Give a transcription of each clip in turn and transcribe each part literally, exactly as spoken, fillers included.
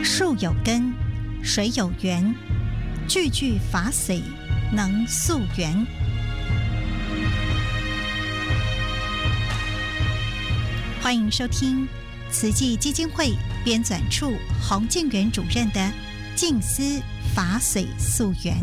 树有根，水有源，句句法髓能溯源。欢迎收听慈济基金会编纂处洪建元主任的《静思法髓溯源》。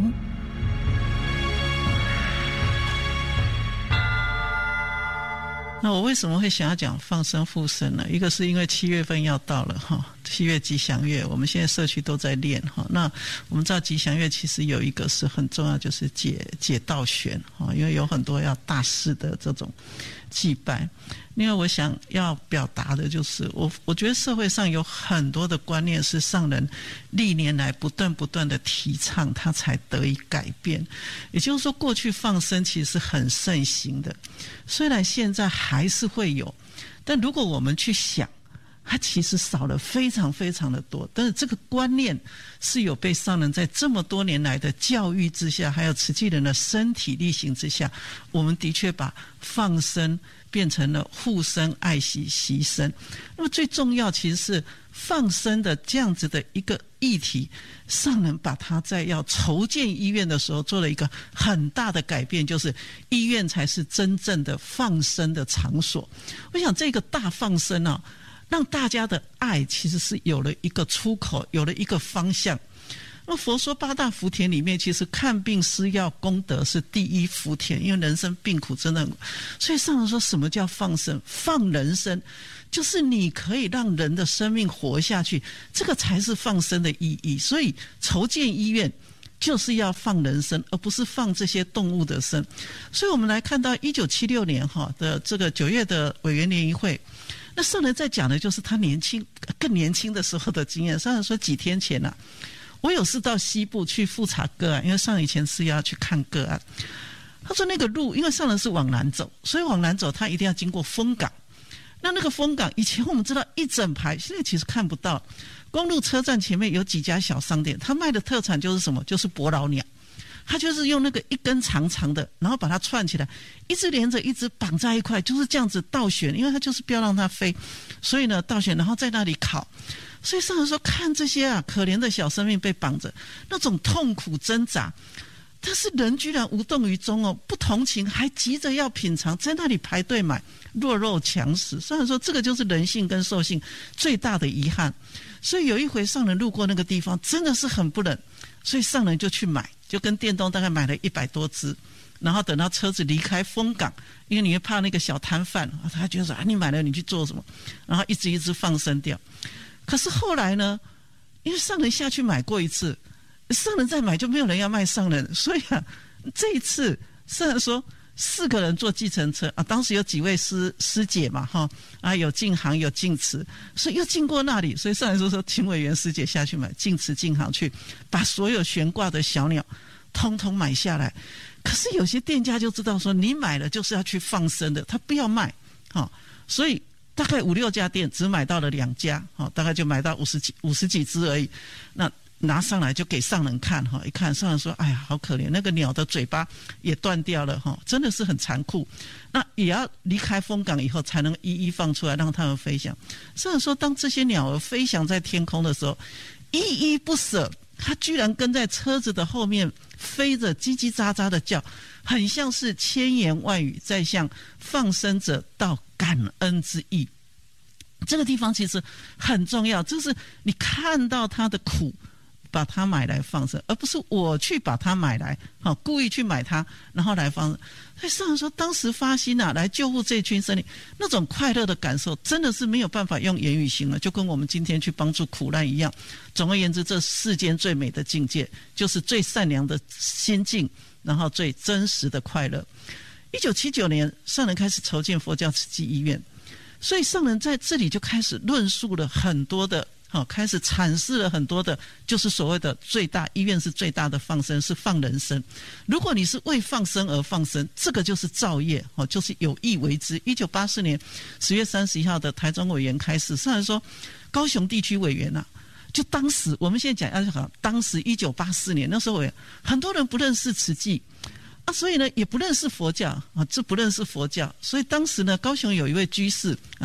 那我为什么会想要讲放生护生呢？一个是因为七月份要到了哈，七月吉祥月，我们现在社区都在练哈。那我们知道吉祥月其实有一个是很重要，就是解解道玄哈，因为有很多要大事的这种祭拜。另外我想要表达的就是我我觉得社会上有很多的观念是上人历年来不断不断的提倡，它才得以改变。也就是说过去放生其实是很盛行的，虽然现在还是会有，但如果我们去想，它其实少了非常非常的多。但是这个观念是有被上人在这么多年来的教育之下，还有慈济人的身体力行之下，我们的确把放生变成了护生、爱惜、惜生。那么最重要其实是放生的这样子的一个议题，上人把它在要筹建医院的时候做了一个很大的改变，就是医院才是真正的放生的场所。我想这个大放生啊，让大家的爱其实是有了一个出口，有了一个方向。那佛说八大福田里面，其实看病施药功德是第一福田，因为人生病苦真的很，所以上人说什么叫放生？放人生，就是你可以让人的生命活下去，这个才是放生的意义。所以筹建医院就是要放人生，而不是放这些动物的生。所以我们来看到一九七六年哈的这个九月的委员联谊会，那上人在讲的就是他年轻更年轻的时候的经验。上人说几天前啊，我有事到西部去复查个案，因为上人以前是要去看个案。他说那个路，因为上人是往南走，所以往南走他一定要经过丰港。那那个丰港以前我们知道一整排，现在其实看不到。公路车站前面有几家小商店，他卖的特产就是什么？就是伯劳鸟。他就是用那个一根长长的，然后把它串起来，一直连着一直绑在一块，就是这样子倒悬，因为他就是不要让它飞，所以呢倒悬，然后在那里烤。所以上人说看这些啊可怜的小生命被绑着，那种痛苦挣扎，但是人居然无动于衷哦，不同情，还急着要品尝，在那里排队买，弱肉强食。上人说这个就是人性跟兽性最大的遗憾。所以有一回上人路过那个地方，真的是很不忍，所以上人就去买，就跟电动大概买了一百多只，然后等到车子离开丰港，因为你会怕那个小摊贩，他觉得说啊你买了你去做什么，然后一只一只放生掉。可是后来呢，因为上人下去买过一次，上人再买就没有人要卖上人，所以啊这一次上人说四个人坐计程车啊，当时有几位师师姐嘛哈啊，有进行有进慈，所以又经过那里，所以上人说说请委员师姐下去买，进慈进行去把所有悬挂的小鸟通通买下来。可是有些店家就知道说你买了就是要去放生的，他不要卖哈，所以大概五六家店只买到了两家哈，大概就买到五十几五十几只而已。那拿上来就给上人看哈，一看上人说哎呀好可怜，那个鸟的嘴巴也断掉了哈，真的是很残酷。那也要离开丰港以后才能一一放出来让它们飞翔。上人说当这些鸟儿飞翔在天空的时候，依依不舍，它居然跟在车子的后面飞着，叽叽喳喳的叫，很像是千言万语在向放生者道感恩之意。这个地方其实很重要，就是你看到它的苦，把它买来放生，而不是我去把它买来，好故意去买它，然后来放生。所以上人说，当时发心啊，来救护这群生灵，那种快乐的感受，真的是没有办法用言语形容，就跟我们今天去帮助苦难一样。总而言之，这世间最美的境界，就是最善良的心境，然后最真实的快乐。一九七九年，上人开始筹建佛教慈济医院，所以上人在这里就开始论述了很多的。好，开始阐释了很多的，就是所谓的最大医院是最大的放生，是放人生。如果你是为放生而放生，这个就是造业，就是有意为之。一九八四年十月三十一号的台中委员开始，上来说高雄地区委员啊，就当时我们现在讲要讲，当时一九八四年那时候委员，很多人不认识慈济啊，所以呢也不认识佛教啊，这不认识佛教，所以当时呢高雄有一位居士。